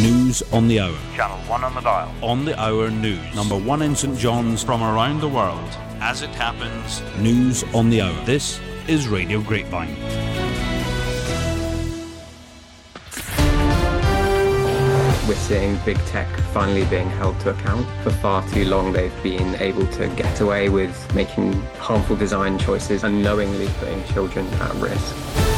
News on the hour. Channel 1 on the dial. On the hour news. Number 1 in St John's from around the world. As it happens, news on the hour. This is Radio Grapevine. We're seeing big tech finally being held to account. For far too long they've been able to get away with making harmful design choices and knowingly putting children at risk.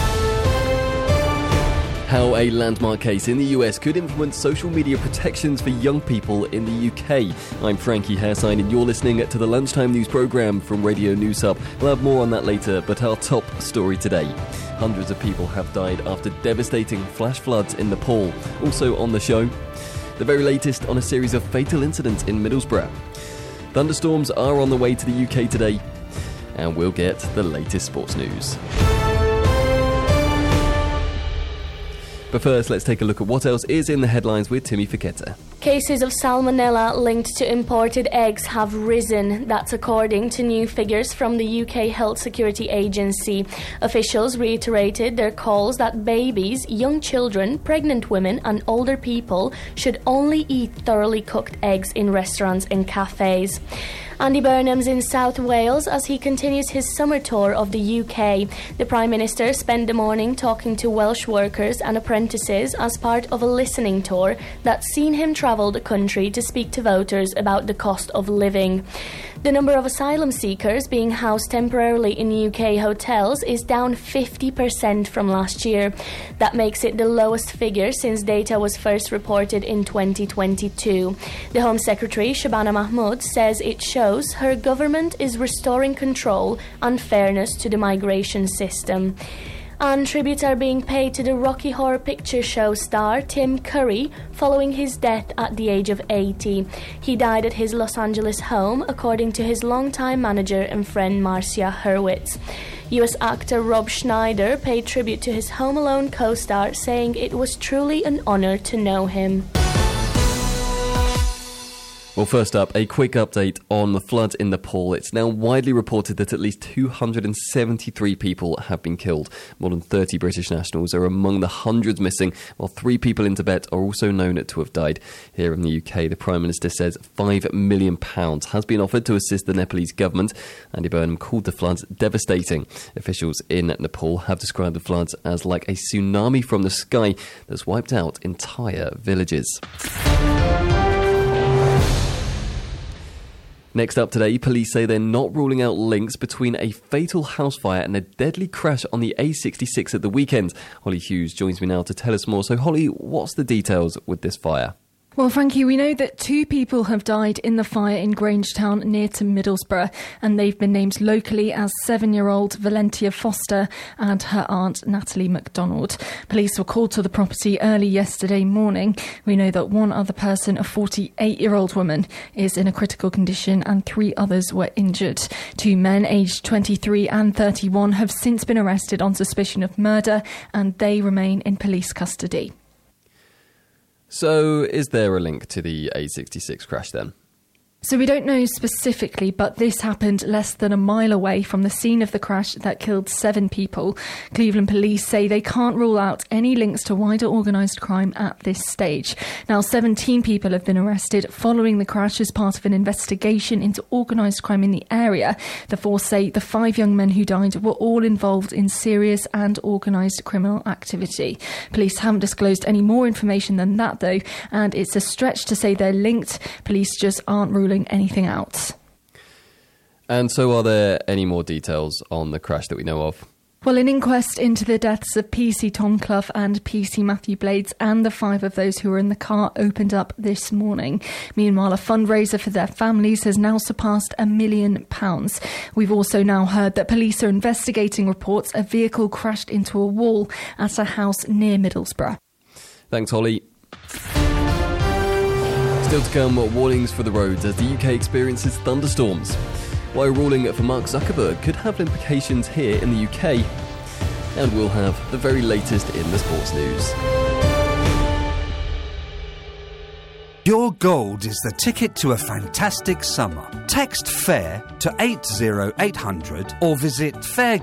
How a landmark case in the US could influence social media protections for young people in the UK. I'm Frankie Hairsign and you're listening to the Lunchtime News programme from Radio News Hub. We'll have more on that later, but our top story today. Hundreds of people have died after devastating flash floods in Nepal. Also on the show, the very latest on a series of fatal incidents in Middlesbrough. Thunderstorms are on the way to the UK today, and we'll get the latest sports news. But first, let's take a look at what else is in the headlines with Timmy Fichetta. Cases of salmonella linked to imported eggs have risen. That's according to new figures from the UK Health Security Agency. Officials reiterated their calls that babies, young children, pregnant women and older people should only eat thoroughly cooked eggs in restaurants and cafes. Andy Burnham's in South Wales as he continues his summer tour of the UK. The Prime Minister spent the morning talking to Welsh workers and apprentices as part of a listening tour that's seen him travel the country to speak to voters about the cost of living. The number of asylum seekers being housed temporarily in UK hotels is down 50% from last year. That makes it the lowest figure since data was first reported in 2022. The Home Secretary, Shabana Mahmood, says it shows her government is restoring control and fairness to the migration system. And tributes are being paid to the Rocky Horror Picture Show star Tim Curry following his death at the age of 80. He died at his Los Angeles home, according to his longtime manager and friend Marcia Hurwitz. US actor Rob Schneider paid tribute to his Home Alone co-star, saying it was truly an honor to know him. Well, first up, a quick update on the floods in Nepal. It's now widely reported that at least 273 people have been killed. More than 30 British nationals are among the hundreds missing, while 3 people in Tibet are also known to have died. Here in the UK, the Prime Minister says £5 million has been offered to assist the Nepalese government. Andy Burnham called the floods devastating. Officials in Nepal have described the floods as like a tsunami from the sky that's wiped out entire villages. Next up today, police say they're not ruling out links between a fatal house fire and a deadly crash on the A66 at the weekend. Holly Hughes joins me now to tell us more. So, Holly, what's the details with this fire? Well, Frankie, we know that 2 people have died in the fire in Grangetown near to Middlesbrough, and they've been named locally as 7-year-old Valentia Foster and her aunt Natalie MacDonald. Police were called to the property early yesterday morning. We know that 1 other person, a 48-year-old woman, is in a critical condition and 3 others were injured. 2 men aged 23 and 31 have since been arrested on suspicion of murder, and they remain in police custody. So, is there a link to the A66 crash then? So we don't know specifically, but this happened less than a mile away from the scene of the crash that killed 7 people. Cleveland police say they can't rule out any links to wider organised crime at this stage. Now, 17 people have been arrested following the crash as part of an investigation into organised crime in the area. The force say the 5 young men who died were all involved in serious and organised criminal activity. Police haven't disclosed any more information than that, though, and it's a stretch to say they're linked. Police just aren't ruling anything out. And so are there any more details on the crash that we know of? Well, an inquest into the deaths of PC Tom Clough and PC Matthew Blades and the 5 of those who were in the car opened up this morning. Meanwhile, a fundraiser for their families has now surpassed £1 million. We've also now heard that police are investigating reports a vehicle crashed into a wall at a house near Middlesbrough. Thanks, Holly. Still to come, warnings for the roads as the UK experiences thunderstorms. Why a ruling for Mark Zuckerberg could have implications here in the UK. And we'll have the very latest in the sports news. Your gold is the ticket to a fantastic summer. Text FAIR to 80800 or visit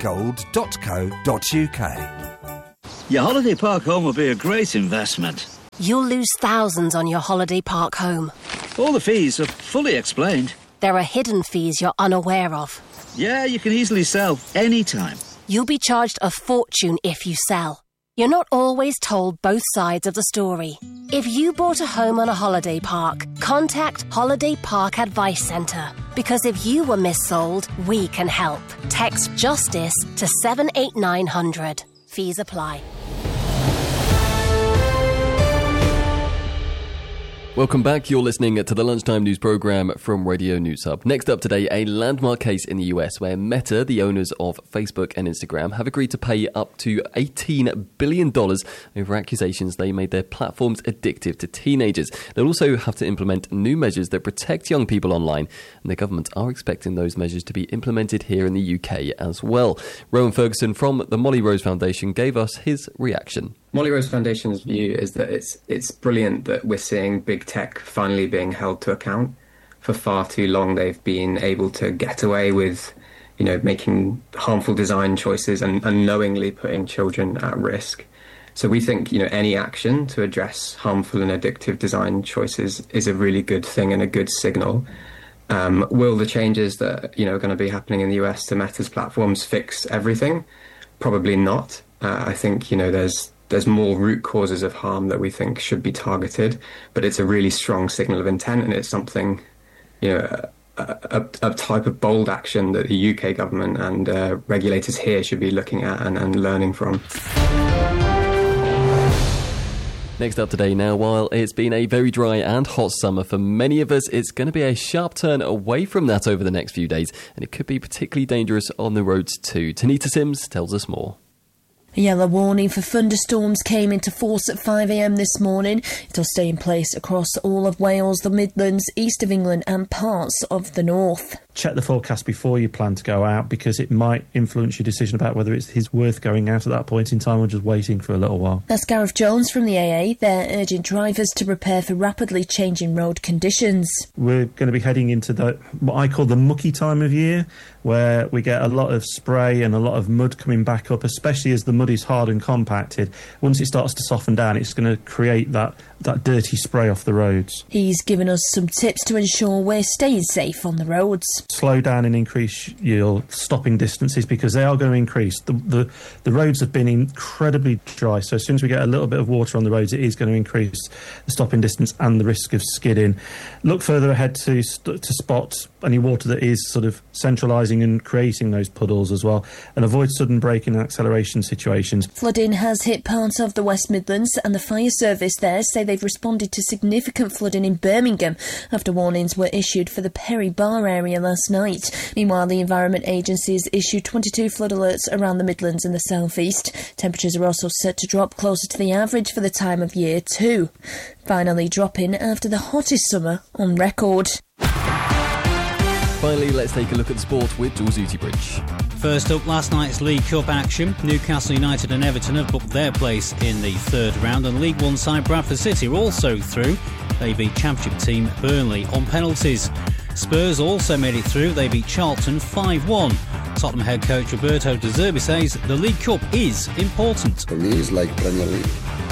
fairgold.co.uk. Your holiday park home will be a great investment. You'll lose thousands on your holiday park home. All the fees are fully explained. There are hidden fees you're unaware of. Yeah, you can easily sell anytime. You'll be charged a fortune if you sell. You're not always told both sides of the story. If you bought a home on a holiday park, contact Holiday Park Advice Centre. Because if you were missold, we can help. Text JUSTICE to 78900. Fees apply. Welcome back. You're listening to the Lunchtime News Programme from Radio News Hub. Next up today, a landmark case in the US where Meta, the owners of Facebook and Instagram, have agreed to pay up to $18 billion over accusations they made their platforms addictive to teenagers. They'll also have to implement new measures that protect young people online, and the government are expecting those measures to be implemented here in the UK as well. Rowan Ferguson from the Molly Rose Foundation gave us his reaction. Molly Rose Foundation's view is that it's brilliant that we're seeing big tech finally being held to account. For far too long, they've been able to get away with, making harmful design choices and unknowingly putting children at risk. So we think, any action to address harmful and addictive design choices is a really good thing and a good signal. Will the changes that, are going to be happening in the US to Meta's platforms fix everything? Probably not. I think, there's more root causes of harm that we think should be targeted, but it's a really strong signal of intent, and it's something, a type of bold action that the UK government and regulators here should be looking at and learning from. Next up today now, while it's been a very dry and hot summer for many of us, it's going to be a sharp turn away from that over the next few days, and it could be particularly dangerous on the roads too. Tanita Sims tells us more. A yellow warning for thunderstorms came into force at 5 a.m. this morning. It'll stay in place across all of Wales, the Midlands, east of England and parts of the north. Check the forecast before you plan to go out, because it might influence your decision about whether it's worth going out at that point in time or just waiting for a little while. That's Gareth Jones from the AA. They're urging drivers to prepare for rapidly changing road conditions. We're going to be heading into what I call the mucky time of year, where we get a lot of spray and a lot of mud coming back up, especially as the mud is hard and compacted. Once it starts to soften down, it's going to create that dirty spray off the roads. He's given us some tips to ensure we're staying safe on the roads. Slow down and increase your stopping distances, because they are going to increase. The roads have been incredibly dry, so as soon as we get a little bit of water on the roads, it is going to increase the stopping distance and the risk of skidding. Look further ahead to spot any water that is sort of centralising and creating those puddles as well, and avoid sudden braking and acceleration situations. Flooding has hit parts of the West Midlands, and the fire service there say they've responded to significant flooding in Birmingham after warnings were issued for the Perry Bar area last night. Meanwhile, the Environment Agency has issued 22 flood alerts around the Midlands and the South East. Temperatures are also set to drop closer to the average for the time of year too, finally dropping after the hottest summer on record. Finally, let's take a look at the sport with Jules Utibridge. First up, last night's League Cup action. Newcastle United and Everton have booked their place in the third round, and League One side Bradford City are also through. They beat Championship team Burnley on penalties. Spurs also made it through. They beat Charlton 5-1. Tottenham head coach Roberto De Zerbi says the League Cup is important. For me, it's like Premier League.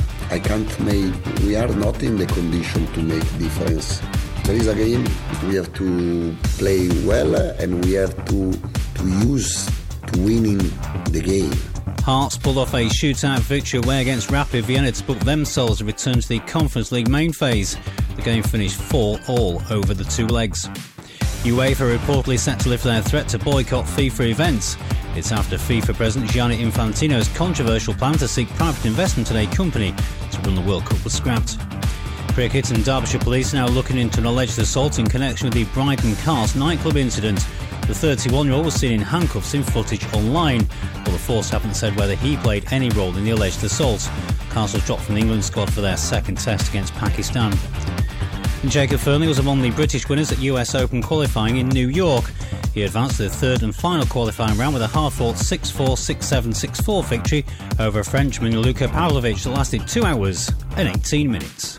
We are not in the condition to make difference. There is a game, we have to play well, and we have to use to winning the game. Hearts pulled off a shootout victory away against Rapid Vienna to book themselves a return to the Conference League main phase. The game finished 4-4 over the two legs. UEFA reportedly set to lift their threat to boycott FIFA events. It's after FIFA President Gianni Infantino's controversial plan to seek private investment in a company to run the World Cup was scrapped. Cricket and Derbyshire Police are now looking into an alleged assault in connection with the Brighton Cars nightclub incident. The 31-year-old was seen in handcuffs in footage online, but the force haven't said whether he played any role in the alleged assault. Cars was dropped from the England squad for their second test against Pakistan. And Jacob Fernley was among the British winners at US Open qualifying in New York. He advanced to the third and final qualifying round with a hard-fought 6-4, 6-7, 6-4 victory over a Frenchman, Luka Pavlovich, that lasted 2 hours and 18 minutes.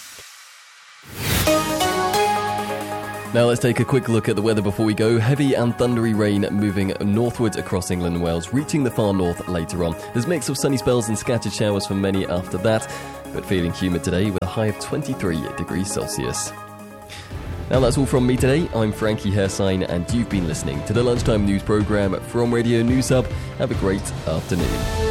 Now let's take a quick look at the weather before we go. Heavy and thundery rain moving northwards across England and Wales, reaching the far north later on. There's a mix of sunny spells and scattered showers for many after that. but feeling humid today with a high of 23 degrees Celsius. Now that's all from me today. I'm Frankie Hersign, and you've been listening to the Lunchtime News programme from Radio News Hub. Have a great afternoon.